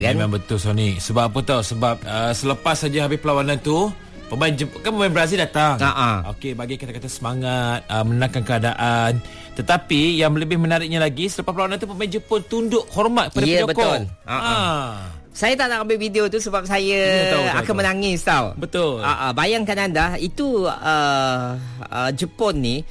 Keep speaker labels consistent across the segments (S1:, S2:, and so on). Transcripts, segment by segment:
S1: Kan?
S2: Memang betul Sonic. Sebab apa tahu? Sebab selepas saja habis perlawanan tu, pemain Brazil datang. Okey, bagi kata-kata semangat, menenangkan keadaan. Tetapi yang lebih menariknya lagi, selepas perlawanan tu pemain Jepun tunduk hormat pada penyokong.
S1: Betul. Saya tak nak ambil video tu sebab saya akan menangis tau.
S2: Betul.
S1: Bayangkan anda, itu Jepun ni,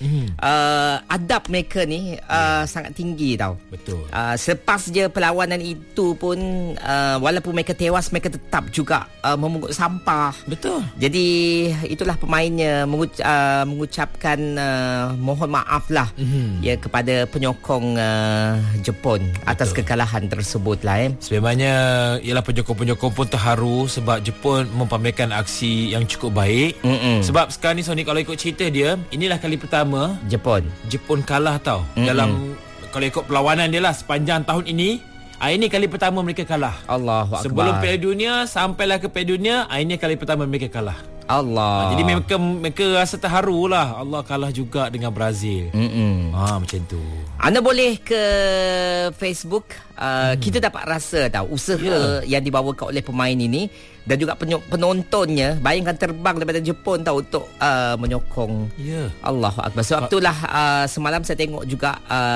S1: adab mereka ni sangat tinggi tau.
S2: Betul.
S1: Selepas je perlawanan itu pun, walaupun mereka tewas, mereka tetap juga memungut sampah.
S2: Betul.
S1: Jadi itulah pemainnya mengucapkan mohon maaf lah ya kepada penyokong Jepun atas kekalahan tersebut lah.
S2: Sebenarnya ialah penyokong-penyokong pun terharu sebab Jepun mempamerkan aksi yang cukup baik. Sebab sekarang ni Sonic, kalau ikut cerita dia, inilah kali pertama Jepun kalah tau. Dalam, kalau ikut perlawanan dia lah sepanjang tahun ini, ini kali pertama mereka kalah.
S1: Allahu Akbar.
S2: Sebelum Piala Dunia, sampailah ke Piala Dunia, ini kali pertama mereka kalah.
S1: Allah.
S2: Jadi mereka rasa terharu lah. Allah kalah juga dengan Brazil. Macam tu.
S1: Anda boleh ke Facebook. Kita dapat rasa tahu usaha yang dibawakan oleh pemain ini, dan juga penontonnya. Bayangkan terbang daripada Jepun tahu untuk menyokong. Allahu Akbar. Sebab itulah semalam saya tengok juga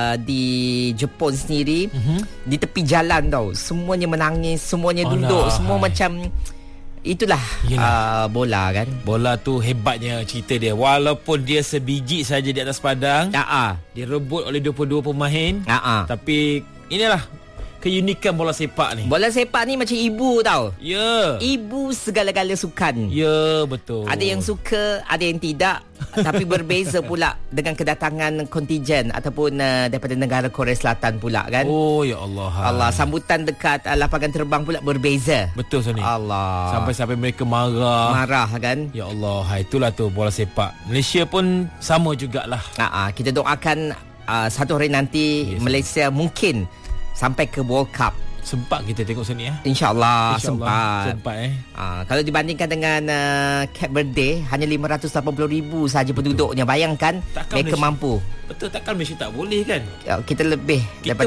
S1: di Jepun sendiri, di tepi jalan tahu, semuanya menangis, semuanya duduk, semua macam itulah bola kan. Bola tu hebatnya cerita dia. Walaupun dia sebiji saja di atas padang, direbut oleh 22 pemain, tapi inilah keunikan bola sepak ni. Bola sepak ni macam ibu tau. Ibu segala-gala sukan. Betul. Ada yang suka, ada yang tidak. Tapi berbeza pula dengan kedatangan kontijen ataupun daripada negara Korea Selatan pula kan. Ya Allah. Sambutan dekat lapangan terbang pula berbeza. Betul Sony. Allah. Sampai-sampai mereka marah kan. Ya Allah. Itulah tu bola sepak. Malaysia pun sama jugalah. Kita doakan satu hari nanti Malaysia mungkin sampai ke World Cup. Sempat kita tengok sini ya. InsyaAllah sempat. Kalau dibandingkan dengan Cape Verde, hanya 580,000 saja penduduknya. Bayangkan takkan mereka Malaysia mampu. Betul, takkan Malaysia tak boleh kan? Kita lebih daripada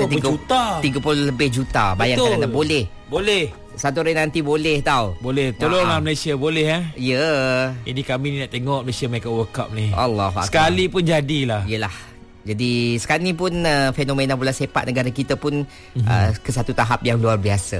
S1: 30 lebih juta. Bayangkan anda boleh. Satu hari nanti boleh tau. Boleh. Tolonglah Malaysia boleh Ini kami ni nak tengok Malaysia make World Cup ni. Allah. Sekali pun jadilah. Yelah. Jadi sekarang ni pun fenomena bola sepak negara kita pun ke satu tahap yang luar biasa.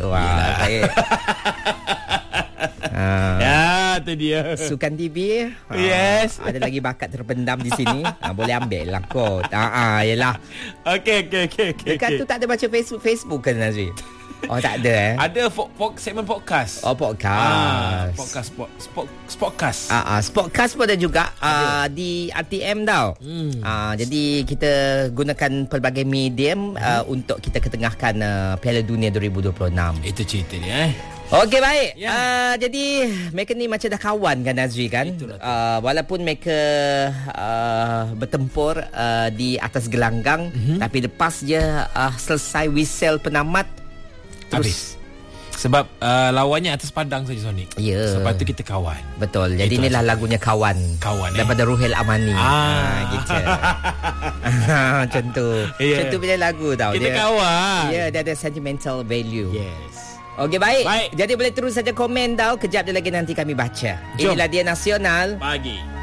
S1: Itu dia Sukan TV. Yes. Ada lagi bakat terpendam di sini. Boleh ambil lah kot. Yelah. Okay. Dekat tu tak ada baca Facebook kan Nazri? Tak ada Ada segmen podcast. Podcast. Sportcast. Sportcast pun ada juga di RTM tau. Jadi kita gunakan pelbagai medium untuk kita ketengahkan Piala Dunia 2026. Itu cerita dia Okey, baik. Jadi mereka ni macam dah kawan kan Nazri kan. Walaupun mereka bertempur di atas gelanggang, tapi lepas je selesai whistle penamat, terus sebab lawannya atas padang saja Sonic. Sebab tu kita kawan. Betul. Jadi inilah lagunya Kawan daripada Ruhil Amani. Gitu. Macam tu. Macam tu punya lagu tau. Kita kawan. Dia ada sentimental value. Yes. Okey, baik. Jadi boleh terus saja komen tau. Kejap dia lagi nanti kami baca. Inilah dia Nasional Pagi.